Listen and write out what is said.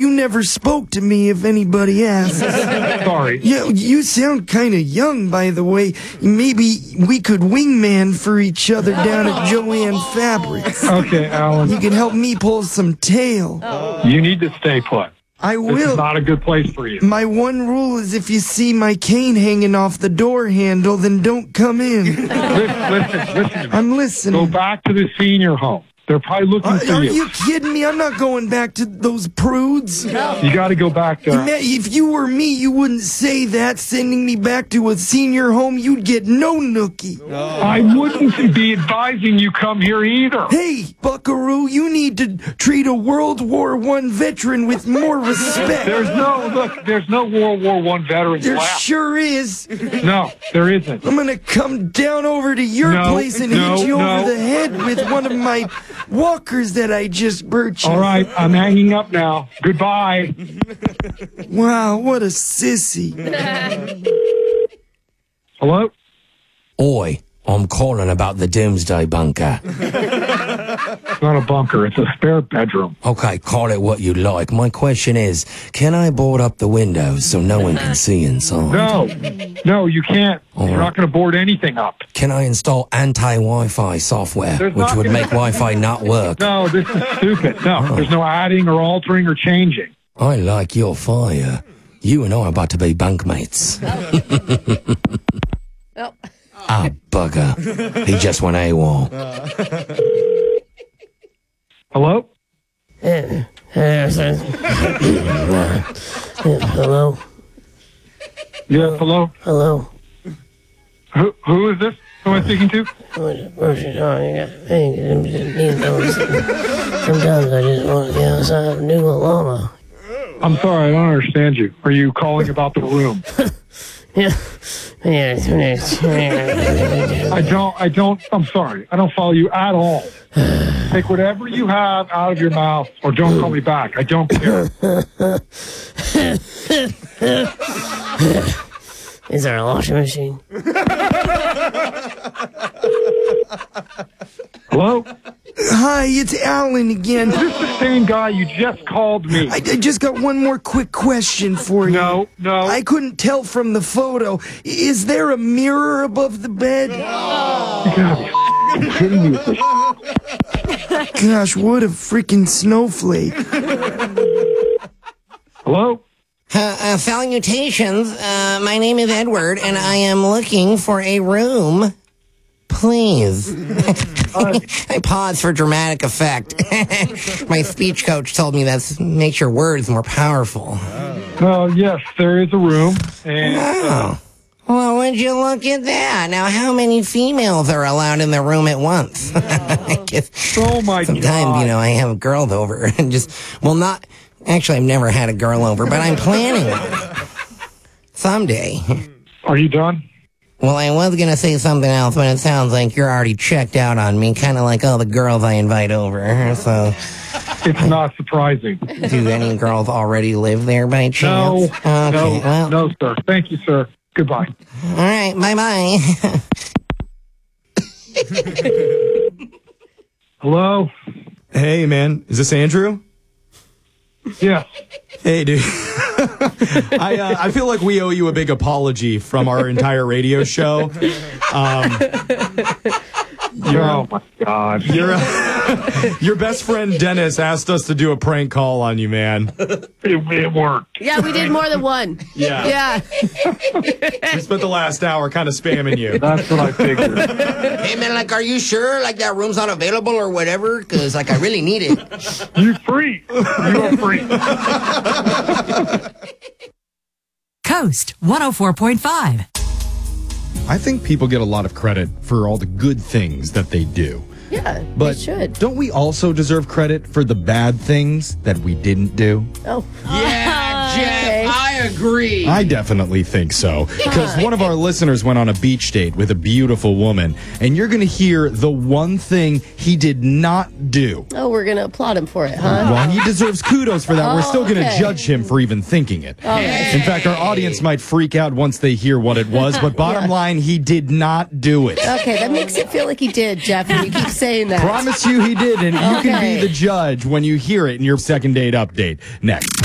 you never spoke to me if anybody asks. Sorry. Yeah, you sound kind of young, by the way. Maybe we could wingman for each other down at Joanne Fabrics. Okay, Alan. You can help me pull some tail. You need to stay put. I This will. is not a good place for you. My one rule is if you see my cane hanging off the door handle, then don't come in. Listen to me. I'm listening. Go back to the senior home. They're probably looking for Are you. you kidding me? I'm not going back to those prudes. You got to go back there. If you were me, you wouldn't say that. Sending me back to a senior home, you'd get no nookie. I wouldn't be advising you come here either. Hey, buckaroo, you need to treat a World War I veteran with more respect. There's no World War I veteran There left. sure is. No, there isn't. I'm gonna come down over to your place and hit you over the head with one of my walkers that I just purchased. All right, I'm hanging up now. Goodbye. Wow, what a sissy. Hello? Oi, I'm calling about the Doomsday Bunker. It's not a bunker. It's a spare bedroom. Okay, call it what you like. My question is, can I board up the windows so no one can see inside? No, you can't. All You're right. not going to board anything up. Can I install anti-Wi-Fi software, There's which not would gonna- make Wi-Fi not work? No, this is stupid. No, there's no adding or altering or changing. I like your fire. You and I are about to be bunkmates. Ah, bugger. He just went AWOL. Hello? Hello? Yes, hello? Hello? Who is this? Who am I speaking to? Sometimes I just want to get outside and do a llama. I'm sorry, I don't understand you. Are you calling about the room? I'm sorry. I don't follow you at all. Take whatever you have out of your mouth or don't call me back. I don't care. Is there a washing machine? Hello? Hi, it's Alan again. Is this the same guy you just called me? I just got one more quick question for you. No. I couldn't tell from the photo. Is there a mirror above the bed? You gotta be kidding me with this. Gosh, what a freaking snowflake. Hello? Salutations. My name is Edward, and I am looking for a room. Please. I pause for dramatic effect. My speech coach told me that makes your words more powerful. Yes, there is a room. And Oh. Well, would you look at that? Now, how many females are allowed in the room at once? I guess oh my sometimes, God. I have a girl over and actually, I've never had a girl over, but I'm planning on it. Someday. Are you done? Well, I was going to say something else, but it sounds like you're already checked out on me, kind of like all the girls I invite over. So, It's not surprising. do any girls already live there by chance? No, sir. Thank you, sir. Goodbye. All right, bye-bye. Hello? Hey, man. Is this Andrew? Yes. Hey, dude. I feel like we owe you a big apology from our entire radio show. Oh, my God. Your best friend Dennis asked us to do a prank call on you, man. It worked. Yeah, we did more than one. Yeah. We spent the last hour kind of spamming you. That's what I figured. Hey, man, are you sure, that room's not available or whatever? Because, I really need it. You're free. You're free. Coast 104.5. I think people get a lot of credit for all the good things that they do. Yeah, But we should. don't we also deserve credit for the bad things that we didn't do? Oh. Yeah, Jeff, okay. I agree. I definitely think so. Because one of our listeners went on a beach date with a beautiful woman, and you're going to hear the one thing he did not do. Oh, we're going to applaud him for it, huh? While he deserves kudos for that, we're still going to okay. judge him for even thinking it. right. In fact, our audience might freak out once they hear what it was, but bottom line, he did not do it. Okay, that makes it feel like he did, Jeff, and you keep saying that. Promise you he did, and you can Okay. be the judge when you hear it in your second date update next.